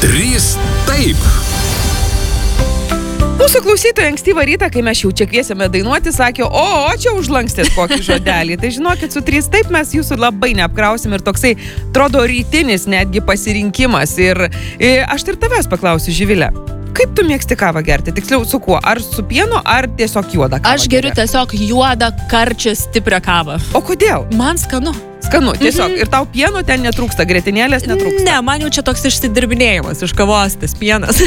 Trys taip. Mūsų klausytojai ankstyvą rytą, kai mes jau čia kviesėme dainuoti, sakė, o čia užlankstėt kokį žodelį. Tai žinokit, su 3 taip mes jūsų labai neapkrausim ir toksai, atrodo, rytinis netgi pasirinkimas. Ir aš ir tavęs paklausiu, Živilė, kaip tu mėgsti kavą gerti? Tiksliau, su kuo? Ar su pienu, ar tiesiog juodą kavą? Aš geriu tiesiog juodą, karčią, stiprią kavą. O kodėl? Man skanu. Skanu, tiesiog. Ir tau pieno ten netrūksta, grietinėlės netrūksta? Ne, man jau čia toks išsidirbinėjimas iš kavos, tas pienas.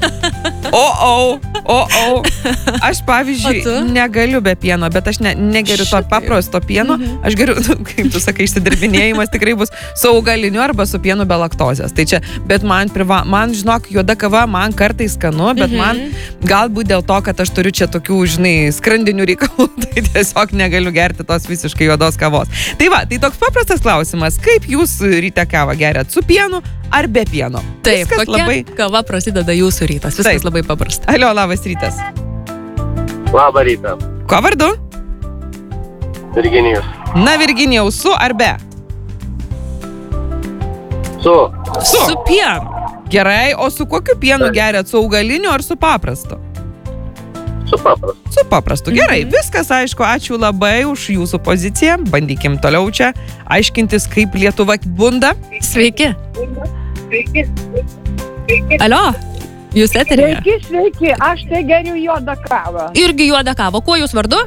Aš, pavyzdžiui, negaliu be pieno, bet aš negeriu to paprasto pieno. Aš geriu, kaip tu sakai, išsidirbinėjimas tikrai bus su augaliniu arba su pienu be laktozės. Tai čia, bet man, žinok, juoda kava man kartais skanu, bet man galbūt dėl to, kad aš turiu čia tokių, žinai, skrandinių reikalų, tai tiesiog negaliu gerti tos visiškai juodos kavos. Tai va, tai toks paprastas klausimas, kaip jūs ryte kavą geriat, su pienu ar be pieno? Taip, viskas kokia labai... kava prasideda jūsų rytas, viskas taip. Labai paprasta. Alio, labas rytas. Labą rytą. Kuo vardu? Virginijus. Na, Virginijau, su ar be? Su. Su pienu. Gerai, o su kokiu pienu geriat? Su augaliniu ar su paprastu? Su paprastu. Su paprastu. Gerai, viskas aišku, ačiū labai už jūsų poziciją. Bandykim toliau čia aiškintis, kaip Lietuva bunda. Sveiki. Alio, jūs eterėje? Sveiki, aš tai geriu juodą kavą. Irgi juodą kavą. Kuo jūs vardu?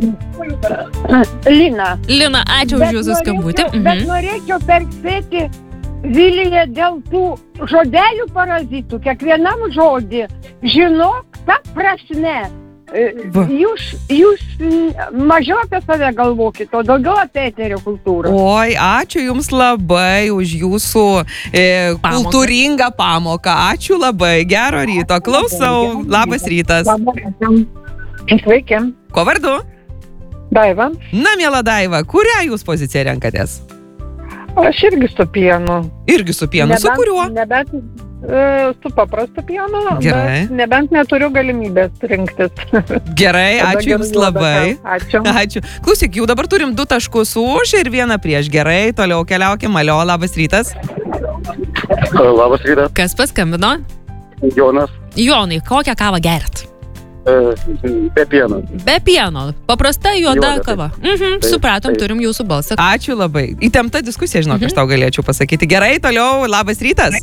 Lina. Lina, ačiū už jūsų skambutį. Bet norėčiau perspėti Viliją dėl tų žodelių parazitų. Kiekvienam žodį žinok, ta prasme. Jūs mažiau apie save galvokit, o daugiau apie eterio kultūrą. Oi, ačiū Jums labai už Jūsų kultūringą pamoką. Ačiū labai, gero ryto. Klausau, labas rytas. Sveiki. Ko vardu? Daiva. Na, miela Daiva, kurią Jūs poziciją renkatės? Aš irgi su pienu. Irgi su pienu, su kuriuo? Nebent su paprastu pienu, gerai. Bet nebent neturiu galimybės rinktis. Gerai, ačiū Jums labai. Ačiū. Klausyk, jau dabar turim 2 taškus už ir 1 prieš. Gerai, toliau keliaukim. Alio, labas rytas. Labas rytas. Kas paskambino? Jonas. Jonai, kokią kavą gerat? Be pieno. Be pieno. Paprasta juoda kava. Supratom, taip. Turim jūsų balsą. Ačiū labai. Įtempta diskusija, žinok, aš tau galėčiau pasakyti. Gerai, toliau, labas rytas.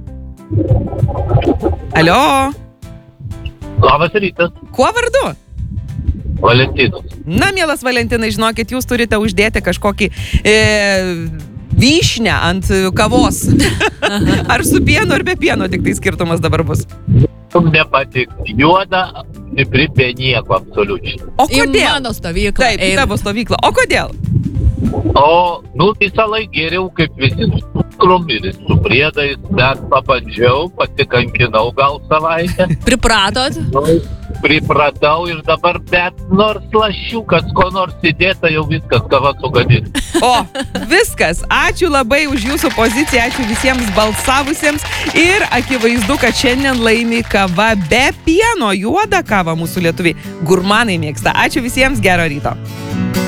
Alio. Labas rytas. Kuo vardu? Valentinas. Na, mielas Valentinai, žinokit, jūs turite uždėti kažkokį vyšnę ant kavos. Ar su pienu, ar be pieno, tik tai skirtumas dabar bus. Nepatiks. Juoda, stipri be nieko, absoliučiai. O kodėl? Į mano stovyklą. Taip, į tavo stovyklą. O kodėl? Visą laiką geriau kaip visi su cukrum ir su priedais, bet pabandžiau, pasikankinau gal savaitę. Pripratot? Pripratau ir dabar bet nors lašiukas, ko nors įdėta, jau viskas, kava sugadinta. O, viskas. Ačiū labai už jūsų poziciją, ačiū visiems balsavusiems ir akivaizdu, kad šiandien laimi kava be pieno, juoda kava mūsų lietuviai. Gurmanai mėgsta. Ačiū visiems, gero ryto.